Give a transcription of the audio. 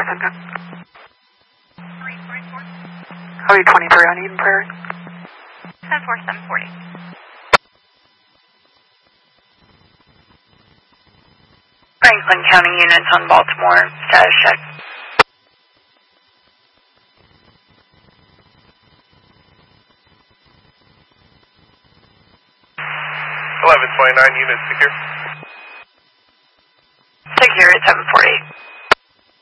Lexington. OU 23 on Eden Prairie. 10-4, 740. Franklin County units on Baltimore, status check. 1129 units secure. Secure at 740.